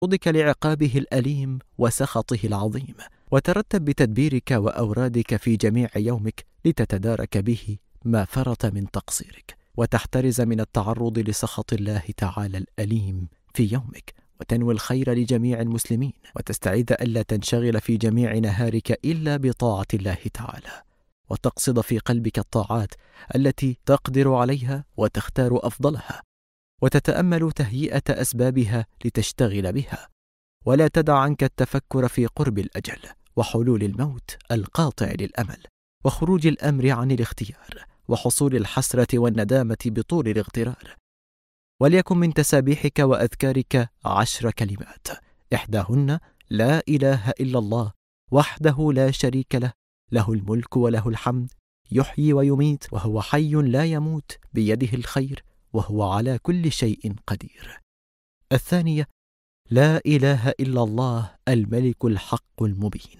تعرضك لعقابه الأليم وسخطه العظيم، وترتب بتدبيرك وأورادك في جميع يومك لتتدارك به ما فرط من تقصيرك، وتحترز من التعرض لسخط الله تعالى الأليم في يومك، وتنوي الخير لجميع المسلمين، وتستعيذ ألا تنشغل في جميع نهارك إلا بطاعة الله تعالى، وتقصد في قلبك الطاعات التي تقدر عليها وتختار أفضلها، وتتأمل تهيئة أسبابها لتشتغل بها، ولا تدع عنك التفكر في قرب الأجل وحلول الموت القاطع للأمل، وخروج الأمر عن الاختيار، وحصول الحسرة والندامة بطول الاغترار. وليكن من تسابيحك وأذكارك 10 كلمات، إحداهن لا إله إلا الله وحده لا شريك له، له الملك وله الحمد، يحيي ويميت وهو حي لا يموت، بيده الخير وهو على كل شيء قدير. الثانية لا إله إلا الله الملك الحق المبين.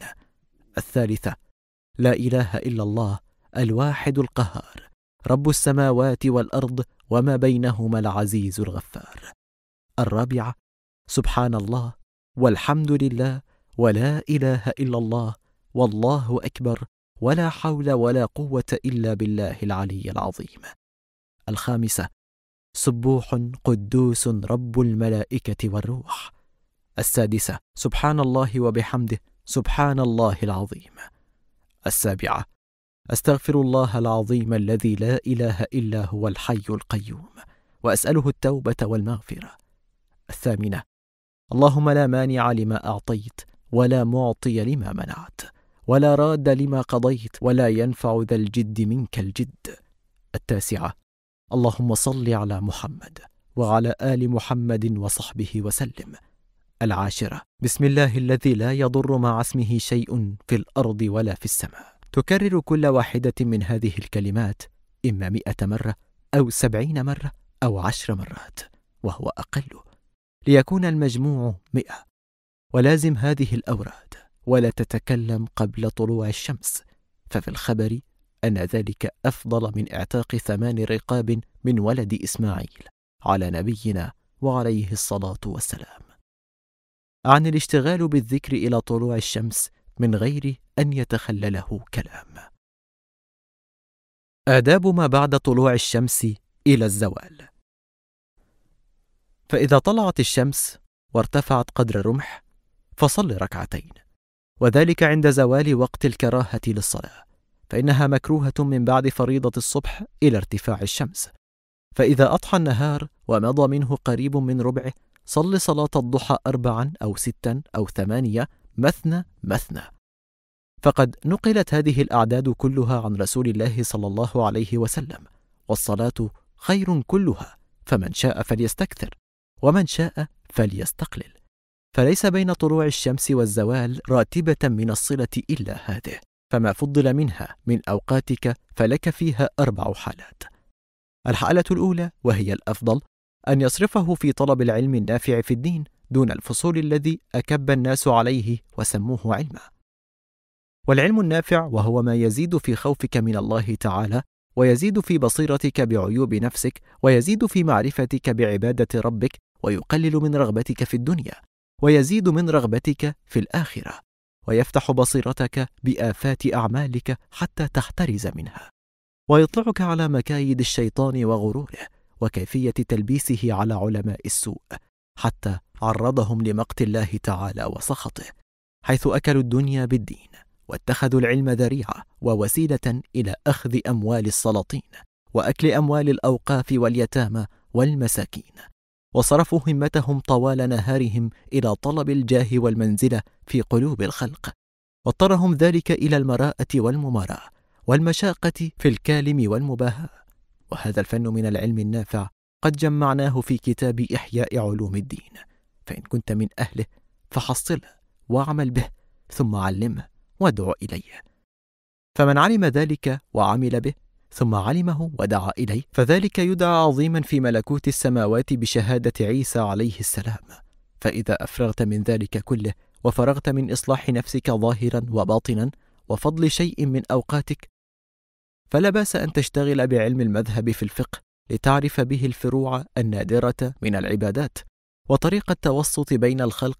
الثالثة لا إله إلا الله الواحد القهار، رب السماوات والأرض وما بينهما العزيز الغفار. الرابعة سبحان الله والحمد لله ولا إله إلا الله والله أكبر ولا حول ولا قوة إلا بالله العلي العظيم. الخامسة سبوح قدوس رب الملائكة والروح. السادسة سبحان الله وبحمده سبحان الله العظيم. السابعة أستغفر الله العظيم الذي لا إله إلا هو الحي القيوم وأسأله التوبة والمغفرة. الثامنة اللهم لا مانع لما أعطيت ولا معطي لما منعت ولا راد لما قضيت ولا ينفع ذا الجد منك الجد. التاسعة اللهم صل على محمد وعلى آل محمد وصحبه وسلم. العاشرة بسم الله الذي لا يضر مع اسمه شيء في الأرض ولا في السماء. تكرر كل واحدة من هذه الكلمات إما 100 مرة أو 70 مرة أو 10 مرات وهو أقل، ليكون المجموع 100. ولازم هذه الأوراد ولا تتكلم قبل طلوع الشمس، ففي الخبر أن ذلك أفضل من اعتاق 8 رقاب من ولد إسماعيل على نبينا وعليه الصلاة والسلام. عن الاشتغال بالذكر إلى طلوع الشمس من غير أن يتخلله كلام. آداب ما بعد طلوع الشمس إلى الزوال. فإذا طلعت الشمس وارتفعت قدر الرمح فصل ركعتين، وذلك عند زوال وقت الكراهة للصلاة، فإنها مكروهة من بعد فريضة الصبح إلى ارتفاع الشمس. فإذا أضحى النهار ومضى منه قريب من ربعه صل صلاة الضحى 4 أو 6 أو 8 مثنى مثنى. فقد نقلت هذه الأعداد كلها عن رسول الله صلى الله عليه وسلم، والصلاة خير كلها، فمن شاء فليستكثر ومن شاء فليستقلل، فليس بين طلوع الشمس والزوال راتبة من الصلة إلا هذه، فما فضل منها من أوقاتك فلك فيها 4 حالات. الحالة الأولى وهي الأفضل أن يصرفه في طلب العلم النافع في الدين دون الفصول الذي أكب الناس عليه وسموه علما. والعلم النافع وهو ما يزيد في خوفك من الله تعالى، ويزيد في بصيرتك بعيوب نفسك، ويزيد في معرفتك بعبادة ربك، ويقلل من رغبتك في الدنيا، ويزيد من رغبتك في الآخرة، ويفتح بصيرتك بآفات أعمالك حتى تحترز منها، ويطلعك على مكايد الشيطان وغروره وكيفية تلبيسه على علماء السوء حتى عرضهم لمقت الله تعالى وسخطه، حيث أكلوا الدنيا بالدين واتخذوا العلم ذريعة ووسيلة إلى أخذ أموال السلاطين وأكل أموال الأوقاف واليتامى والمساكين، وصرفوا همتهم طوال نهارهم إلى طلب الجاه والمنزلة في قلوب الخلق، واضطرهم ذلك إلى المراءة والمماراة والمشاقة في الكالم والمباهاة. وهذا الفن من العلم النافع قد جمعناه في كتاب إحياء علوم الدين، فإن كنت من أهله فحصله واعمل به ثم علمه وادع إليه. فمن علم ذلك وعمل به ثم علمه ودعا إليه فذلك يدعى عظيما في ملكوت السماوات بشهادة عيسى عليه السلام. فإذا أفرغت من ذلك كله وفرغت من إصلاح نفسك ظاهرا وباطنا وفضل شيء من أوقاتك، فلا بأس أن تشتغل بعلم المذهب في الفقه لتعرف به الفروع النادرة من العبادات، وطريق التوسط بين الخلق